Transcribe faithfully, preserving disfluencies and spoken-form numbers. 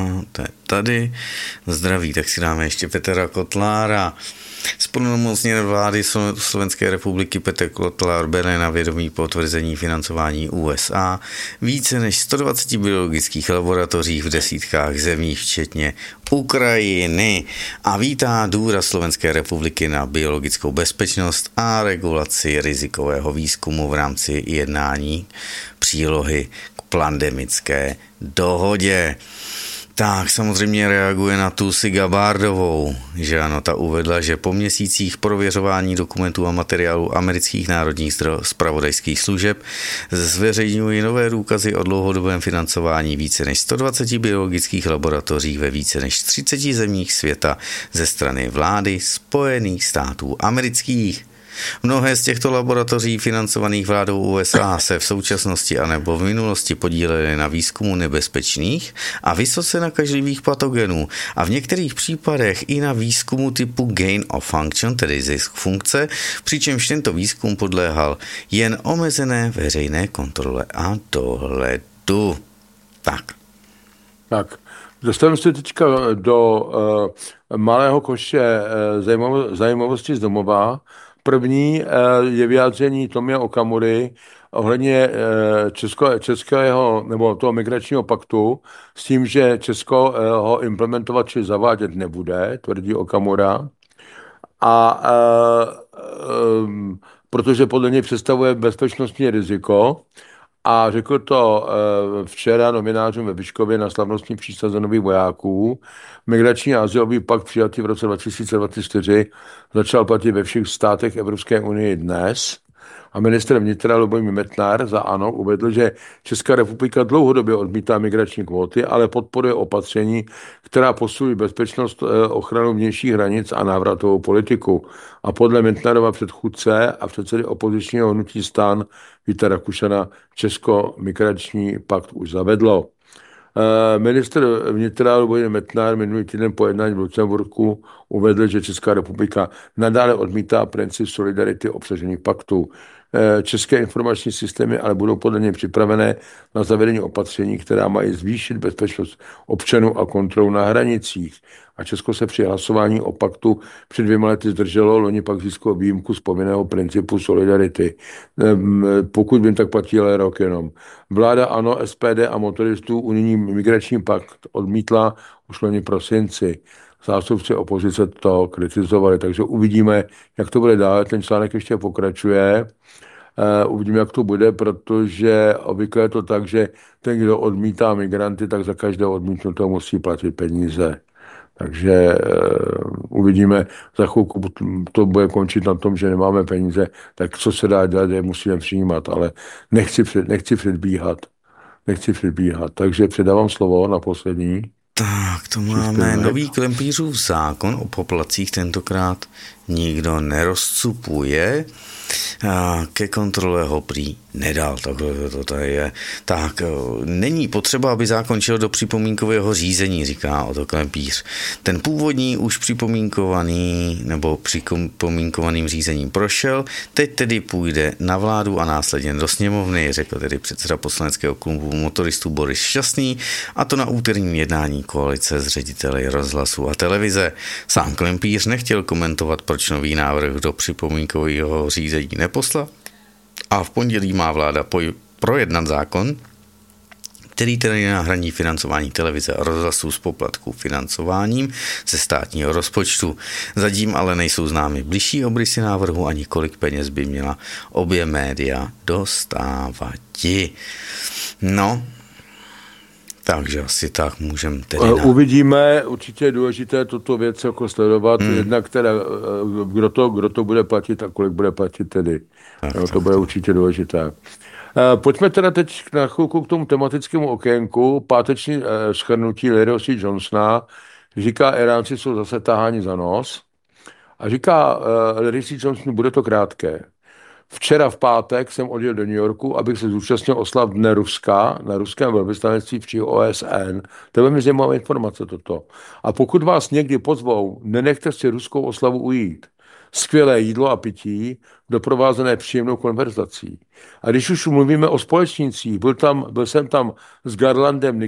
to je tady. Zdraví, tak si dáme ještě Petra Kotlára. Zplnomocněn vlády Slovenské republiky Petr Kotlár bere na vědomí potvrzení financování U S A více než sto dvacet biologických laboratoří v desítkách zemí, včetně Ukrajiny, a vítá důraz Slovenské republiky na biologickou bezpečnost a regulaci rizikového výzkumu v rámci jednání přílohy k pandemické dohodě. Tak samozřejmě reaguje na tu Tulsi Gabbardovou, že ano, ta uvedla, že po měsících prověřování dokumentů a materiálů amerických národních zpravodajských služeb zveřejňují nové důkazy o dlouhodobém financování více než sto dvacet biologických laboratoří ve více než třiceti zemích světa ze strany vlády Spojených států amerických. Mnohé z těchto laboratoří financovaných vládou U S A se v současnosti anebo v minulosti podílely na výzkumu nebezpečných a vysoce nakažlivých patogenů a v některých případech i na výzkumu typu gain of function, tedy zisk funkce, přičemž tento výzkum podléhal jen omezené veřejné kontrole a dohledu. Tak. Tak. Dostaneme se teďka do uh, malého koše uh, zajímavo- zajímavosti z domova. První je vyjádření Tomia Okamury ohledně česko, českého nebo toho migračního paktu s tím, že Česko ho implementovat či zavádět nebude, tvrdí Okamura. A e, e, protože podle něj představuje bezpečnostní riziko. A řekl to e, včera novinářům ve Vyškově na slavnostní přísaze nových vojáků. Migrační a azylový pakt přijatý v roce dva tisíce dvacet čtyři začal platit ve všech státech Evropské unie dnes. A ministr vnitra Lubomír Metnar za ANO uvedl, že Česká republika dlouhodobě odmítá migrační kvóty, ale podporuje opatření, která posilují bezpečnost, ochranu vnějších hranic a návratovou politiku. A podle Metnarova předchůdce a předsedy opozičního hnutí STAN Víta Rakušana Česko migrační pakt už zavedlo. Ministr vnitra Lubomír Metnar minulý týden po jednání v Lucemburku uvedl, že Česká republika nadále odmítá princip solidarity obsažený v paktu. České informační systémy ale budou podle něj připravené na zavedení opatření, která mají zvýšit bezpečnost občanů a kontrolu na hranicích. A Česko se při hlasování o paktu před dvěma lety zdrželo, loni pak získalo výjimku z povinného principu solidarity. Pokud vím, tak platí ale rok jenom. Vláda ANO, S P D a motoristů unijní migrační pakt odmítla už loni prosinci. Zástupci opozice to kritizovali, takže uvidíme, jak to bude dál. Ten článek ještě pokračuje. Uh, uvidíme, jak to bude, protože obvykle je to tak, že ten, kdo odmítá migranty, tak za každého odmítnutého musí platit peníze. Takže uh, uvidíme, za chvilku to bude končit na tom, že nemáme peníze, tak co se dá dělat, je musíme přijímat, ale nechci, před, nechci předbíhat. Nechci předbíhat, takže předávám slovo na poslední. Tak, to máme nový Klempířův zákon o poplatcích, tentokrát nikdo nerozcupuje, ke kontrole ho prý nedal, takhle to tady je. Tak, není potřeba, aby zákon šel do připomínkového řízení, říká Otto Klempíř. Ten původní už připomínkovaný nebo připomínkovaným řízením prošel, teď tedy půjde na vládu a následně do sněmovny, řekl tedy předseda poslaneckého klubu motoristů Boris Šťastný, a to na úterním jednání koalice s řediteli rozhlasu a televize. Sám Klempíř nechtěl komentovat, proč nový návrh do připomínkového řízení neposlal, a v pondělí má vláda poj- projednat zákon, který tedy na hraní financování televize a rozhlasu z poplatku financováním ze státního rozpočtu. Zatím ale nejsou známy bližší obrysy návrhu ani kolik peněz by měla obě média dostávati. No, takže asi tak můžeme tedy... Na... Uvidíme, určitě je důležité tuto věc jako sledovat, hmm. jednak teda, kdo to, kdo to bude platit a kolik bude platit tedy. Tak, no, to tak, bude tak. určitě důležité. Pojďme teda teď na chvilku k tomu tematickému okénku. Páteční shrnutí Ledose Johnsona říká, Iránci jsou zase taháni za nos. A říká Ledose Johnson, bude to krátké. Včera v pátek jsem odjel do New Yorku, abych se zúčastnil oslav Dne Ruska na ruském velvyslanectví při O S N. To je velmi zajímavá informace toto. A pokud vás někdy pozvou, nenechte si ruskou oslavu ujít. Skvělé jídlo a pití, doprovázené příjemnou konverzací. A když už mluvíme o společnících, byl, tam, byl jsem tam s Garlandem